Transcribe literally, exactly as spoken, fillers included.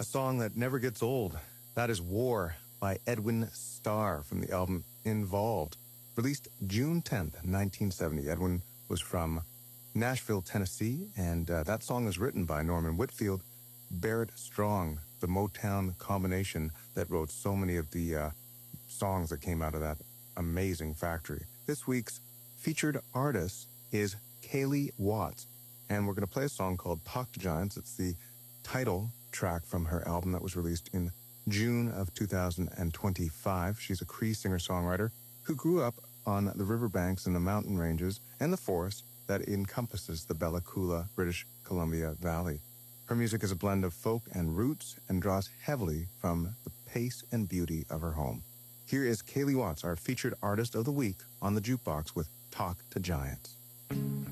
A song that never gets old. That is War by Edwin Starr from the album Involved. Released June tenth, nineteen seventy. Edwin was from Nashville, Tennessee, and uh, that song was written by Norman Whitfield, Barrett Strong, the Motown combination that wrote so many of the uh, songs that came out of that amazing factory. This week's featured artist is Kaylee Watts, and we're going to play a song called Talk to Giants. It's the title track from her album that was released in June of two thousand twenty-five. She's a Cree singer-songwriter who grew up on the riverbanks and the mountain ranges and the forest that encompasses the Bella Coola, British Columbia Valley. Her music is a blend of folk and roots and draws heavily from the pace and beauty of her home. Here is Kaylee Watts, our featured artist of the week on the Jukebox with Talk to Giants.